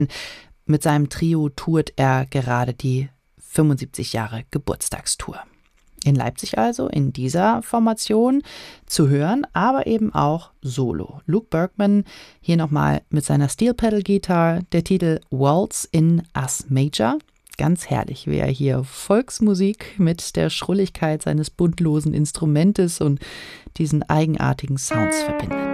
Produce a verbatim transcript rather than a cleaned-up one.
Mit seinem Trio tourt er gerade die fünfundsiebzig Jahre Geburtstagstour. In Leipzig also, in dieser Formation zu hören, aber eben auch solo. Luke Berkman hier nochmal mit seiner Steel Pedal Guitar, der Titel Waltz in As Major. Ganz herrlich, wie er hier Volksmusik mit der Schrulligkeit seines buntlosen Instrumentes und diesen eigenartigen Sounds verbindet.